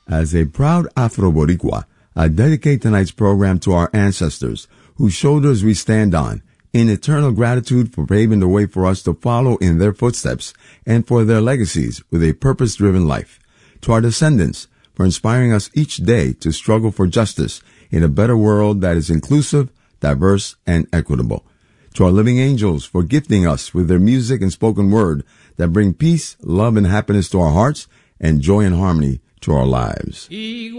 As a proud Afro-Boricua, I dedicate tonight's program to our ancestors, whose shoulders we stand on, in eternal gratitude for paving the way for us to follow in their footsteps and for their legacies with a purpose-driven life. To our descendants, for inspiring us each day to struggle for justice in a better world that is inclusive, diverse, and equitable. To our living angels, for gifting us with their music and spoken word that bring peace, love, and happiness to our hearts and joy and harmony to our lives.